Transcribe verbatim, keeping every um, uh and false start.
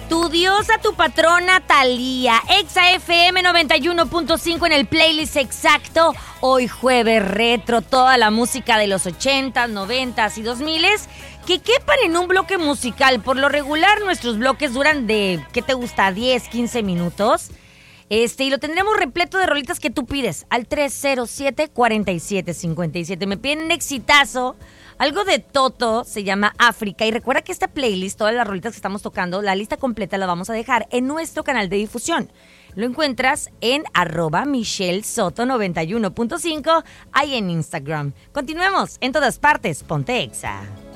Tu diosa, tu patrona, Thalía. Exa F M noventa y uno punto cinco en el playlist exacto. Hoy jueves retro, toda la música de los ochentas, noventas y dos miles que quepan en un bloque musical. Por lo regular, nuestros bloques duran de, ¿qué te gusta? diez, quince minutos. Este, y lo tendremos repleto de rolitas que tú pides al tres cero siete, cuatro siete cinco siete. Me piden un exitazo. Algo de Toto, se llama África. Y recuerda que esta playlist, todas las rolitas que estamos tocando, la lista completa la vamos a dejar en nuestro canal de difusión. Lo encuentras en arroba Michelle Soto noventa y uno punto cinco, ahí en Instagram. Continuemos en todas partes. Ponte Exa.